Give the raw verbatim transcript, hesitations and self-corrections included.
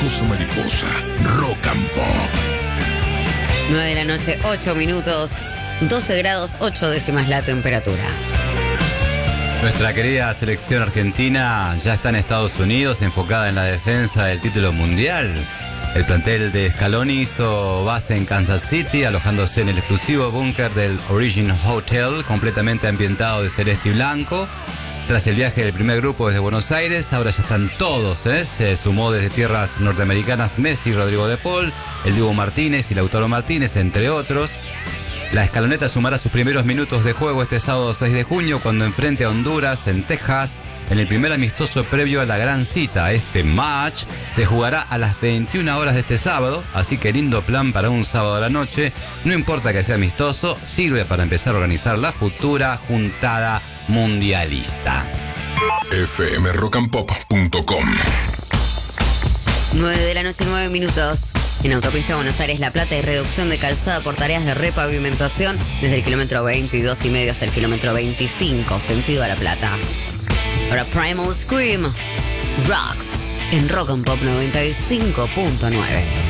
Famosa Mariposa, Rock and Pop. nueve de la noche, ocho minutos, doce grados, ocho décimas la temperatura. Nuestra querida selección argentina ya está en Estados Unidos, enfocada en la defensa del título mundial. El plantel de Scaloni hizo base en Kansas City, alojándose en el exclusivo búnker del Origin Hotel, completamente ambientado de celeste y blanco. Tras el viaje del primer grupo desde Buenos Aires, ahora ya están todos, ¿eh? Se sumó desde tierras norteamericanas Messi, Rodrigo de Paul, el Dibu Martínez y Lautaro Martínez, entre otros. La escaloneta sumará sus primeros minutos de juego este sábado seis de junio, cuando enfrente a Honduras en Texas, en el primer amistoso previo a la gran cita. Este match se jugará a las veintiuna horas de este sábado, así que lindo plan para un sábado a la noche. No importa que sea amistoso, sirve para empezar a organizar la futura juntada mundialista. F M rock and pop punto com. nueve de la noche, nueve minutos. En Autopista Buenos Aires-La Plata hay reducción de calzada por tareas de repavimentación desde el kilómetro veintidós y medio hasta el kilómetro veinticinco, sentido a La Plata. Ahora Primal Scream, Rocks, en Rock and Pop noventa y cinco punto nueve.